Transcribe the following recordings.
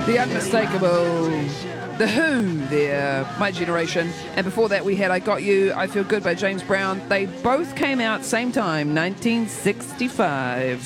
The unmistakable The Who there, My Generation. And before that we had I Got You, I Feel Good by James Brown. They both came out same time, 1965.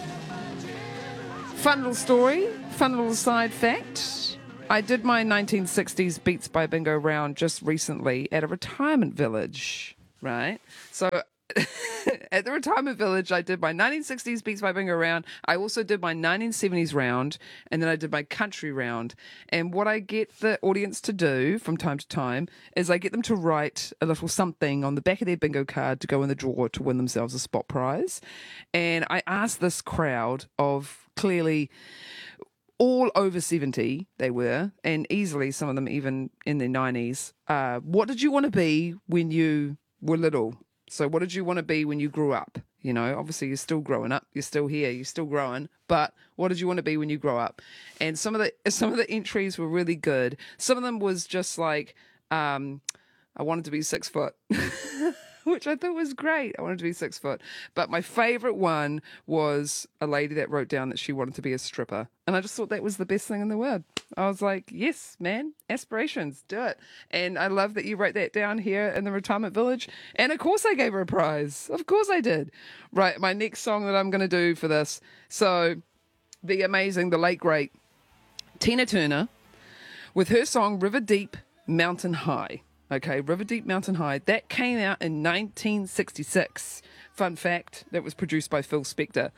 Fun little story, fun little side fact. I did my 1960s Beats by Bingo round just recently at a retirement village, right? So at the retirement village, I did my 1960s Beats by Bingo round. I also did my 1970s round, and then I did my country round. And what I get the audience to do from time to time is I get them to write a little something on the back of their bingo card to go in the drawer to win themselves a spot prize. And I asked this crowd of clearly all over 70 they were, and easily some of them even in their 90s. What did you want to be when you were little? So what did you want to be when you grew up? You know, obviously you're still growing up, you're still here, you're still growing, but what did you want to be when you grow up? And some of the entries were really good. Some of them was just like, I wanted to be 6 foot. Which I thought was great. I wanted to be 6 foot. But my favorite one was a lady that wrote down that she wanted to be a stripper. And I just thought that was the best thing in the world. I was like, yes, man, aspirations, do it. And I love that you wrote that down here in the retirement village. And of course I gave her a prize. Of course I did. Right, my next song that I'm going to do for this. So the amazing, the late great Tina Turner with her song River Deep, Mountain High. Okay, River Deep Mountain High. That came out in 1966. Fun fact, that was produced by Phil Spector.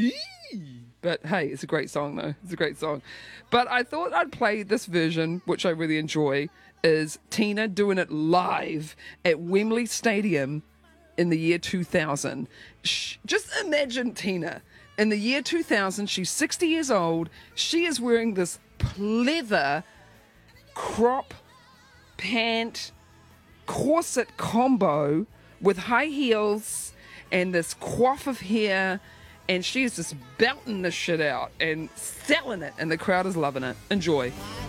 But hey, it's a great song though. It's a great song. But I thought I'd play this version, which I really enjoy, is Tina doing it live at Wembley Stadium in the year 2000. Just imagine Tina. In the year 2000, she's 60 years old. She is wearing this pleather crop pant corset combo with high heels and this coif of hair, and she is just belting this shit out and selling it, and the crowd is loving it. Enjoy.